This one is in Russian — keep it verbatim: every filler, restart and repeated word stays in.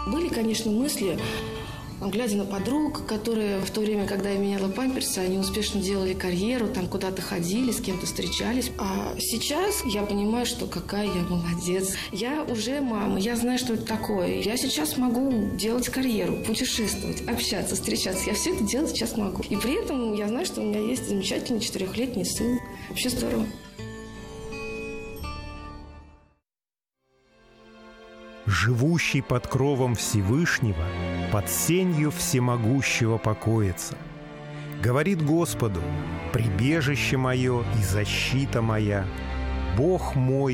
Были, конечно, мысли, глядя на подруг, которые в то время, когда я меняла памперсы, они успешно делали карьеру, там куда-то ходили, с кем-то встречались. А сейчас я понимаю, что какая я молодец. Я уже мама, я знаю, что это такое. Я сейчас могу делать карьеру, путешествовать, общаться, встречаться. Я все это делать сейчас могу. И при этом я знаю, что у меня есть замечательный четырехлетний сын. Вообще здорово. Живущий под кровом Всевышнего, под сенью всемогущего покоится. Говорит Господу: прибежище мое и защита моя, Бог мой,